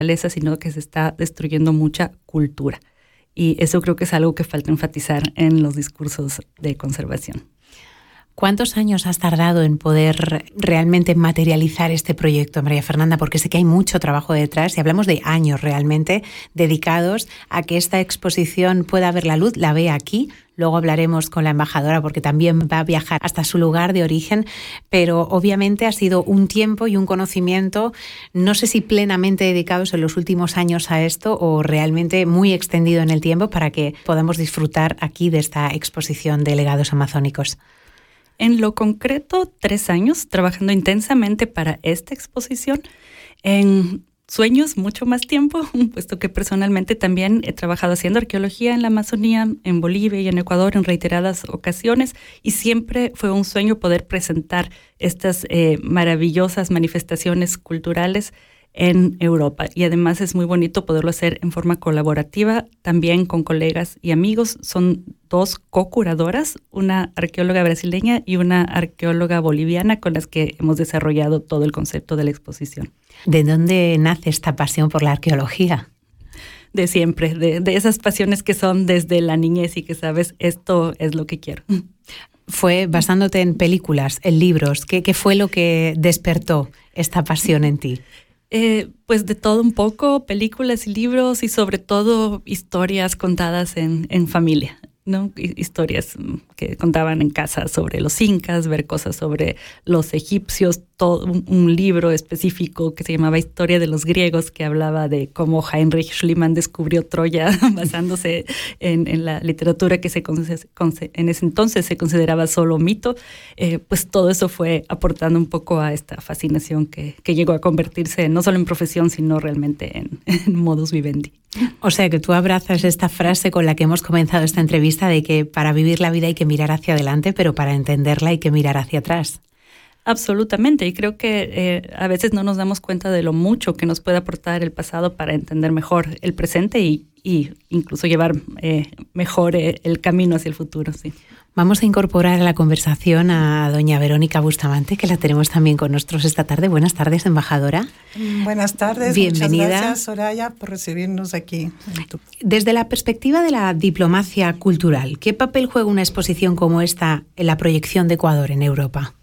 naturaleza, sino que se está destruyendo mucha cultura. Y eso creo que es algo que falta enfatizar en los discursos de conservación. ¿Cuántos años has tardado en poder realmente materializar este proyecto, María Fernanda? Porque sé que hay mucho trabajo detrás y hablamos de años realmente dedicados a que esta exposición pueda ver la luz, la vea aquí. Luego hablaremos con la embajadora porque también va a viajar hasta su lugar de origen, pero obviamente ha sido un tiempo y un conocimiento, no sé si plenamente dedicados en los últimos años a esto o realmente muy extendido en el tiempo para que podamos disfrutar aquí de esta exposición de legados amazónicos. En lo concreto, 3 años trabajando intensamente para esta exposición. En sueños, mucho más tiempo, puesto que personalmente también he trabajado haciendo arqueología en la Amazonía, en Bolivia y en Ecuador en reiteradas ocasiones, y siempre fue un sueño poder presentar estas maravillosas manifestaciones culturales en Europa. Y además es muy bonito poderlo hacer en forma colaborativa, también con colegas y amigos. Son 2 co-curadoras, una arqueóloga brasileña y una arqueóloga boliviana, con las que hemos desarrollado todo el concepto de la exposición. ¿De dónde nace esta pasión por la arqueología? De siempre, de esas pasiones que son desde la niñez y que sabes, esto es lo que quiero. Fue basándote en películas, en libros. ¿Qué fue lo que despertó esta pasión en ti? Pues de todo un poco, películas y libros y sobre todo historias contadas en familia, ¿no? Historias que contaban en casa sobre los incas, ver cosas sobre los egipcios, todo un libro específico que se llamaba Historia de los griegos, que hablaba de cómo Heinrich Schliemann descubrió Troya basándose en la literatura que en ese entonces se consideraba solo mito. Pues todo eso fue aportando un poco a esta fascinación que llegó a convertirse no solo en profesión, sino realmente en modus vivendi. O sea que tú abrazas esta frase con la que hemos comenzado esta entrevista de que para vivir la vida hay que mirar hacia adelante, pero para entenderla hay que mirar hacia atrás. Absolutamente, y creo que a veces no nos damos cuenta de lo mucho que nos puede aportar el pasado para entender mejor el presente y incluso llevar mejor el camino hacia el futuro. Sí. Vamos a incorporar a la conversación a doña Verónica Bustamante, que la tenemos también con nosotros esta tarde. Buenas tardes, embajadora. Buenas tardes, bienvenida. Muchas gracias, Soraya, por recibirnos aquí. Desde la perspectiva de la diplomacia cultural, ¿qué papel juega una exposición como esta en la proyección de Ecuador en Europa?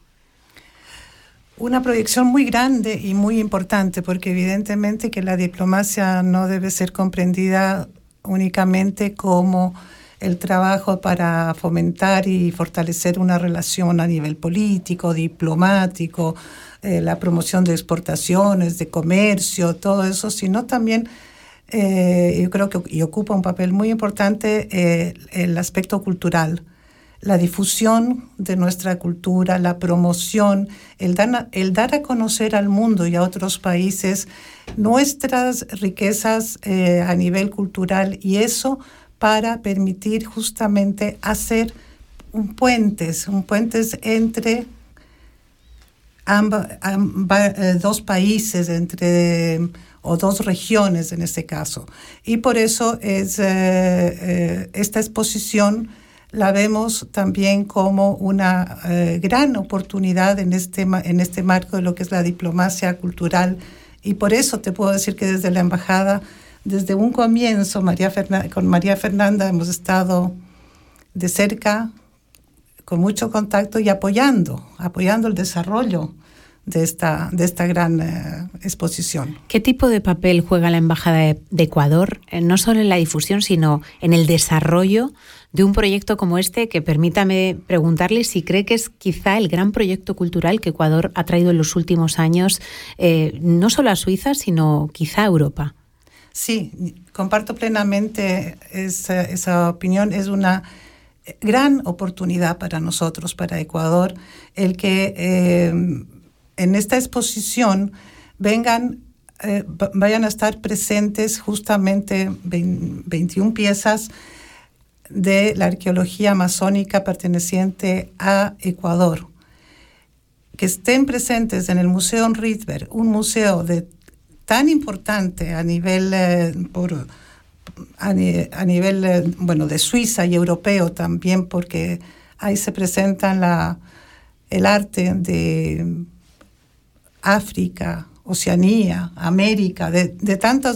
Una proyección muy grande y muy importante, porque evidentemente que la diplomacia no debe ser comprendida únicamente como el trabajo para fomentar y fortalecer una relación a nivel político, diplomático, la promoción de exportaciones, de comercio, todo eso, sino también yo creo que ocupa un papel muy importante el aspecto cultural. La difusión de nuestra cultura, la promoción, el dar a conocer al mundo y a otros países nuestras riquezas a nivel cultural, y eso para permitir justamente hacer puentes entre dos países, o dos regiones en este caso. Y por eso esta exposición la vemos también como una gran oportunidad en este marco de lo que es la diplomacia cultural. Y por eso te puedo decir que desde la embajada, desde un comienzo, con María Fernanda hemos estado de cerca, con mucho contacto y apoyando el desarrollo de esta gran exposición. ¿Qué tipo de papel juega la Embajada de Ecuador, no solo en la difusión, sino en el desarrollo de un proyecto como este, que permítame preguntarle si cree que es quizá el gran proyecto cultural que Ecuador ha traído en los últimos años, no solo a Suiza, sino quizá a Europa? Sí, comparto plenamente esa opinión. Es una gran oportunidad para nosotros, para Ecuador, el que en esta exposición vayan a estar presentes justamente 21 piezas de la arqueología amazónica perteneciente a Ecuador, que estén presentes en el Museo Rydberg, un museo tan importante a nivel de Suiza y europeo también, porque ahí se presentan el arte de África, Oceanía, América, de tantos